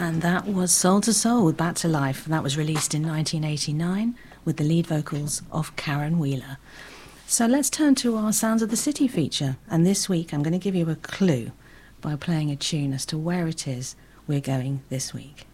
And that was Soul to Soul with Back to Life. That was released in 1989 with the lead vocals of Karen Wheeler. So let's turn to our Sounds of the City feature. And this week I'm going to give you a clue by playing a tune as to where it is we're going this week.